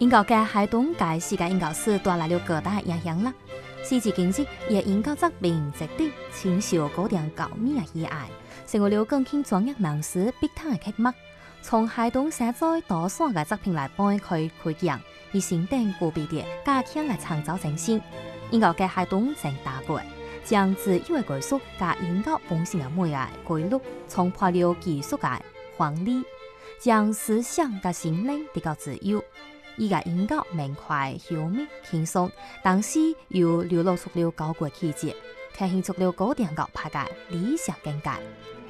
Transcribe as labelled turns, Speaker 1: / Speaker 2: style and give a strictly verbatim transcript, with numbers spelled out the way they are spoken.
Speaker 1: 英国嘅海东界世界研究史带来了巨大影响啦。时至今日，也研究作品值得清秀高定高美嘅喜爱，成为了更添专业人士必睇嘅刻目。从海东写在多线嘅作品来帮佢开讲，以新定古笔碟加强嘅创造精神。英国嘅海东正打过，将自由嘅技术加研究本身嘅美嘅规律，冲破了技术嘅藩篱，将思想嘅心灵得到自由。伊嘅研究明快、巧妙、轻松，同时又流露出了高贵气质，呈现出了高定高派嘅理想境界。